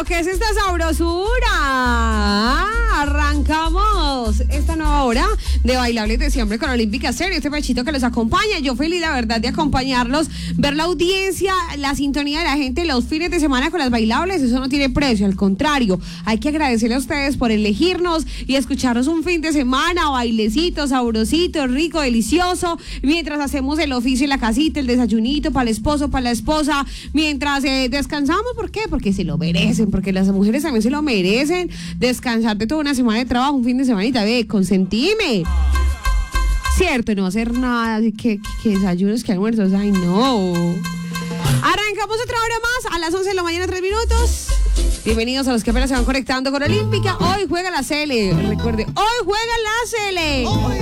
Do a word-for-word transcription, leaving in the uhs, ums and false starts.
lo que es esta sabrosura. Arrancamos esta nueva hora de Bailables de Siempre con Olímpica Stereo, este pechito que los acompaña. Yo feliz, la verdad, de acompañarlos, ver la audiencia, la sintonía de la gente los fines de semana con las Bailables. Eso no tiene precio, al contrario, hay que agradecerle a ustedes por elegirnos y escucharnos un fin de semana, bailecito, sabrosito, rico, delicioso, mientras hacemos el oficio en la casita, el desayunito para el esposo, para la esposa, mientras eh, descansamos. ¿Por qué? Porque se lo merecen, porque las mujeres también se lo merecen, descansar de toda una semana de trabajo, un fin de semanita, ve, consentime. Cierto, no hacer nada, que, que, que desayunos, que almuerzos, ay no. Arrancamos otra hora más a las once de la mañana, tres minutos. Bienvenidos a los que apenas se van conectando con Olímpica. Hoy juega la C L, recuerde, hoy juega la C L.